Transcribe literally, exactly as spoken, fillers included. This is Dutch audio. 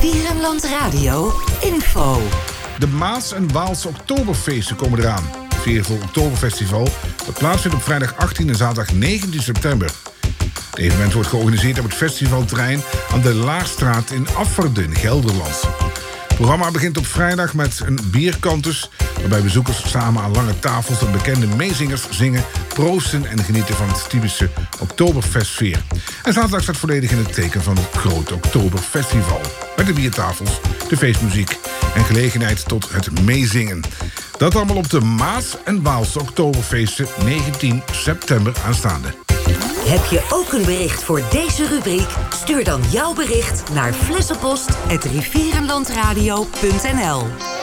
Rivierenland Radio info. De Maas en Waalse Oktoberfeesten komen eraan. Het Veervol Oktoberfestival dat plaatsvindt op vrijdag achttien en zaterdag negentien september. Het evenement wordt georganiseerd op het festivalterrein aan de Laarstraat in Afferden in Gelderland. Het programma begint op vrijdag met een bierkantus, waarbij bezoekers samen aan lange tafels en bekende meezingers zingen, proosten en genieten van het typische Oktoberfestsfeer. En zaterdag staat volledig in het teken van het grote Oktoberfestival. Met de biertafels, de feestmuziek en gelegenheid tot het meezingen. Dat allemaal op de Maas en Waalse Oktoberfeesten negentien september aanstaande. Heb je ook een bericht voor deze rubriek? Stuur dan jouw bericht naar flessenpost apenstaartje rivierenlandradio punt n l.